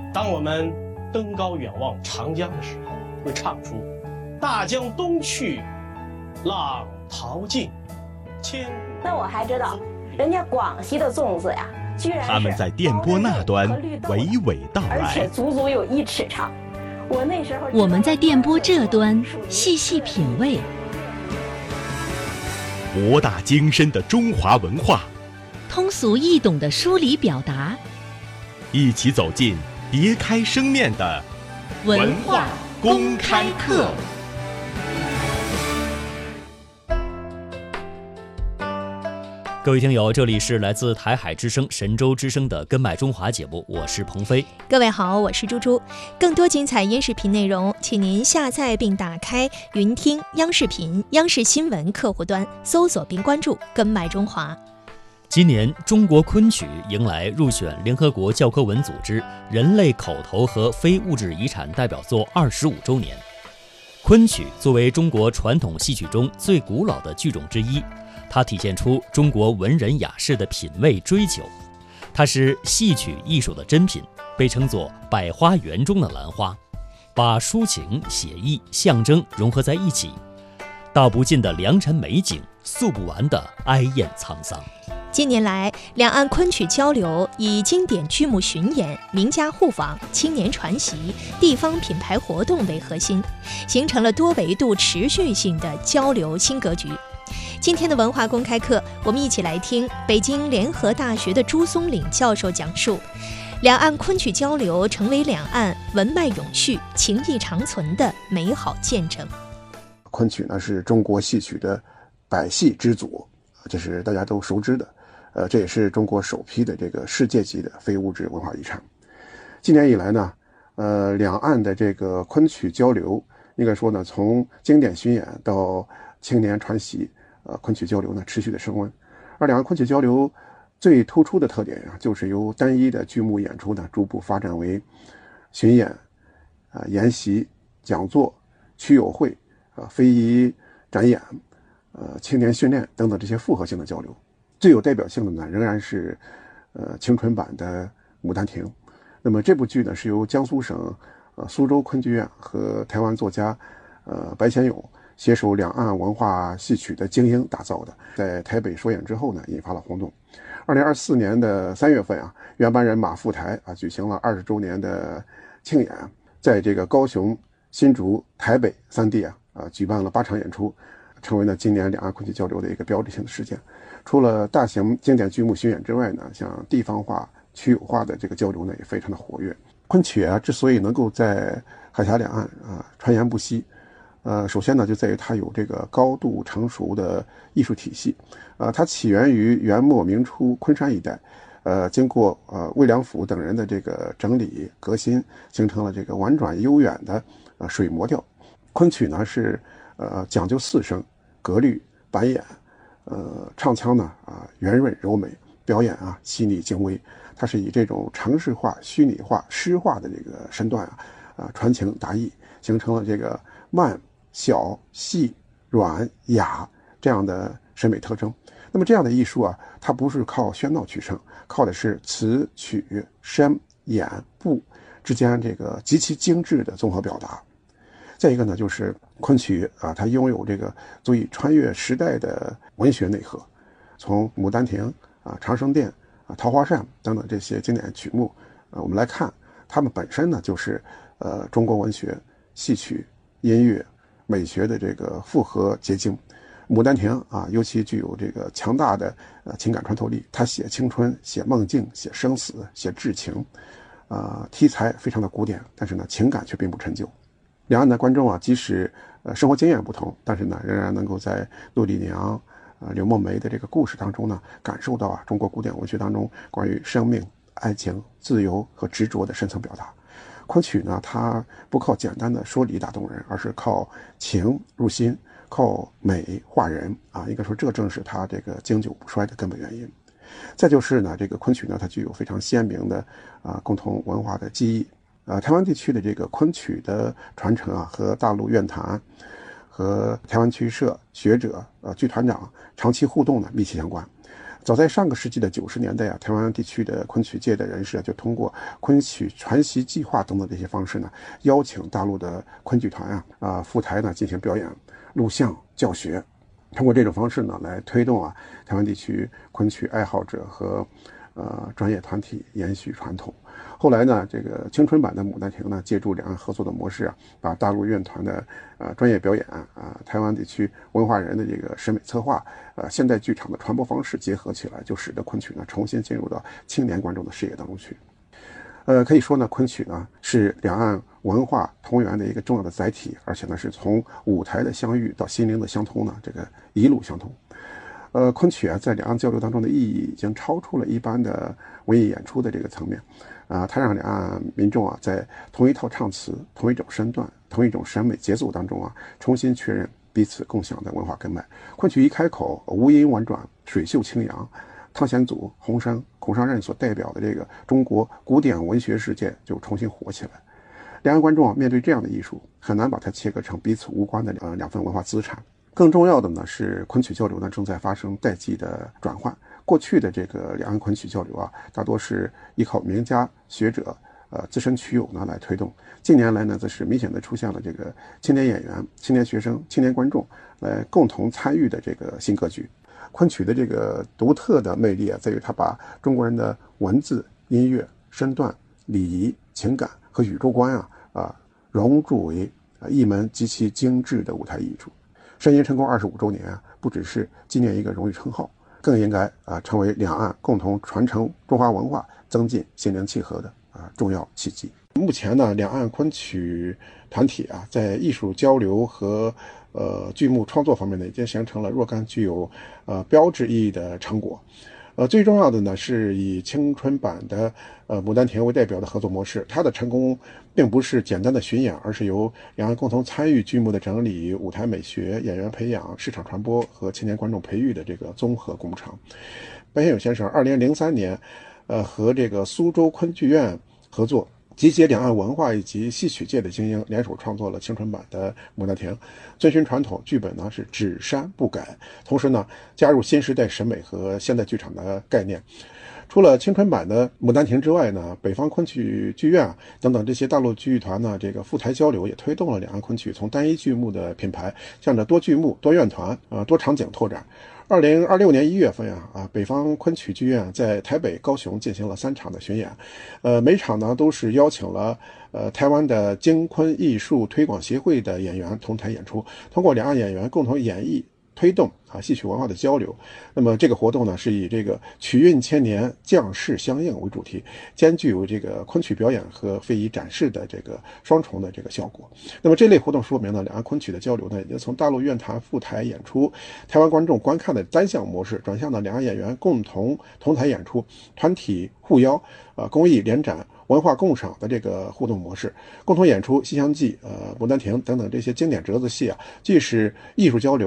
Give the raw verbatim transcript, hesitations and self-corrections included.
当我们登高远望长江的时候，会唱出大江东去，浪淘尽，千古。 那我还知道，人家广西的粽子呀，居然是他们在电波那端娓娓道来， 而且足足有一尺长。我那时候， 我们在电波这端细细品味， 博大精深的中华文化， 通俗易懂的梳理表达， 一起走进别开生面的文化公开课。 各位听友，这里是来自台海之声、神州之声的《根脉中华》节目，我是鹏飞。 各位好，我是猪猪。更多精彩音视频内容，请您下载并打开云听央视频、央视新闻客户端，搜索并关注《根脉中华》。 今年，中国昆曲迎来入选联合国教科文组织人类口头和非物质遗产代表作二十五周年。昆曲作为中国传统戏曲中最古老的剧种之一，它体现出中国文人雅士的品味追求，它是戏曲艺术的珍品，被称作百花园中的兰花，把抒情、写意、象征融合在一起，道不尽的良辰美景，诉不完的哀艳沧桑。 近年来，两岸昆曲交流以经典剧目巡演、名家互访、青年传习、地方品牌活动为核心，形成了多维度持续性的交流新格局。今天的文化公开课，我们一起来听北京联合大学的朱松岭教授讲述两岸昆曲交流成为两岸文脉永续、情谊长存的美好见证。 昆曲呢是中国戏曲的百戏之祖，这是大家都熟知的。呃，这也是中国首批的这个世界级的非物质文化遗产。今年以来呢，呃，两岸的这个昆曲交流，应该说呢，从经典巡演到青年传习，呃，昆曲交流呢持续的升温。而两岸昆曲交流最突出的特点啊，就是由单一的剧目演出呢，逐步发展为巡演、啊、呃、研习、讲座、曲友会、啊、呃、非遗展演、呃青年训练等等这些复合性的交流。最有代表性的呢，仍然是呃青春版的《牡丹亭》。那么这部剧呢，是由江苏省呃苏州昆剧院和台湾作家呃白先勇携手两岸文化戏曲的精英打造的，在台北首演之后呢，引发了轰动。二零二四年的三月份啊，原班人马赴台啊，举行了二十周年的庆演，在这个高雄、新竹、台北三地啊啊举办了八场演出，成为了今年两岸昆曲交流的一个标志性的事件。除了大型经典剧目巡演之外呢，像地方化、曲友化的这个交流呢，也非常的活跃。昆曲啊，之所以能够在海峡两岸啊传言不息，呃，首先呢，就在于它有这个高度成熟的艺术体系。呃，它起源于元末明初昆山一带，呃，经过呃魏良辅等人的这个整理革新，形成了这个婉转悠远的呃水磨调。昆曲呢是呃讲究四声、格律、板眼。呃，唱腔呢啊圆润柔美，表演啊细腻精微，它是以这种程式化、虚拟化、诗化的这个身段啊啊传情达意，形成了这个慢、小、细、软、雅这样的审美特征。那么这样的艺术啊，它不是靠喧闹取胜，靠的是词、曲、声、眼、步之间这个极其精致的综合表达。再一个呢，就是昆曲啊，它拥有这个足以穿越时代的文学内核。从《牡丹亭》啊、《长生殿》啊、《桃花扇》等等这些经典曲目啊，我们来看，它们本身呢，就是呃中国文学、戏曲、音乐、美学的这个复合结晶。《牡丹亭》啊，尤其具有这个强大的呃情感穿透力，它写青春、写梦境、写生死、写至情，啊、呃，题材非常的古典，但是呢，情感却并不陈旧。两岸的观众啊，即使呃生活经验不同，但是呢，仍然能够在陆丽娘、呃柳梦梅的这个故事当中呢，感受到啊中国古典文学当中关于生命、爱情、自由和执着的深层表达。昆曲呢，它不靠简单的说理打动人，而是靠情入心，靠美化人啊。应该说，这正是它这个经久不衰的根本原因。再就是呢，这个昆曲呢，它具有非常鲜明的啊共同文化的记忆。呃，台湾地区的这个昆曲的传承啊，和大陆乐坛、和台湾曲社学者、呃剧团长长期互动呢密切相关。 早在上个世纪的九十年代啊，台湾地区的昆曲界的人士啊，就通过昆曲传习计划等等这些方式呢，邀请大陆的昆剧团啊啊赴台呢进行表演、录像、教学。通过这种方式呢，来推动啊台湾地区昆曲爱好者和呃专业团体延续传统。后来呢，这个青春版的《牡丹亭》呢，借助两岸合作的模式啊，把大陆院团的呃专业表演啊、台湾地区文化人的这个审美策划、呃现代剧场的传播方式结合起来，就使得昆曲呢重新进入到青年观众的视野当中去。呃，可以说呢，昆曲呢是两岸文化同源的一个重要的载体，而且呢是从舞台的相遇到心灵的相通呢，这个一路相通。呃，昆曲啊，在两岸交流当中的意义已经超出了一般的文艺演出的这个层面，啊、呃，它让两岸民众啊，在同一套唱词、同一种身段、同一种审美节奏当中啊，重新确认彼此共享的文化根脉。昆曲一开口，吴音婉转，水袖清扬，汤显祖、洪升、孔尚任所代表的这个中国古典文学世界就重新活起来。两岸观众啊，面对这样的艺术，很难把它切割成彼此无关的呃两份文化资产。更重要的呢是，昆曲交流呢正在发生代际的转换。过去的这个两岸昆曲交流啊，大多是依靠名家学者、呃资深曲友呢来推动。近年来呢，则是明显的出现了这个青年演员、青年学生、青年观众来共同参与的这个新格局。昆曲的这个独特的魅力啊，在于它把中国人的文字、音乐、身段、礼仪、情感和宇宙观啊啊融铸为啊一门极其精致的舞台艺术。申银成功二十五周年啊，不只是纪念一个荣誉称号，更应该啊成为两岸共同传承中华文化、增进心灵契合的啊重要契机。目前呢，两岸昆曲团体啊，在艺术交流和呃剧目创作方面呢，已经形成了若干具有呃标志意义的成果。呃，最重要的呢，是以青春版的呃《牡丹亭》为代表的合作模式。它的成功并不是简单的巡演，而是由两岸共同参与剧目的整理、舞台美学、演员培养、市场传播和青年观众培育的这个综合工程。白先勇先生二零零三年，呃，和这个苏州昆剧院合作，集结两岸文化以及戏曲界的精英，联手创作了青春版的《牡丹亭》，遵循传统，剧本呢是只删不改，同时呢加入新时代审美和现代剧场的概念。除了青春版的《牡丹亭》之外呢，北方昆曲剧院啊等等这些大陆剧团呢，这个赴台交流也推动了两岸昆曲从单一剧目的品牌，向着多剧目、多院团、呃多场景拓展。二零二六年一月份啊，啊，北方昆曲剧院在台北、高雄进行了三场的巡演，呃，每场呢都是邀请了呃台湾的京昆艺术推广协会的演员同台演出，通过两岸演员共同演绎，推动啊戏曲文化的交流。那么这个活动呢，是以这个曲韵千年、将士相应为主题，兼具有这个昆曲表演和非遗展示的这个双重的这个效果。那么这类活动说明呢，两岸昆曲的交流呢，已经从大陆院团赴台演出、台湾观众观看的单向模式，转向了两岸演员共同同台演出、团体互邀、呃公益联展、文化共赏的这个互动模式。共同演出《西厢记》、呃《牡丹亭》等等这些经典折子戏啊，既是艺术交流，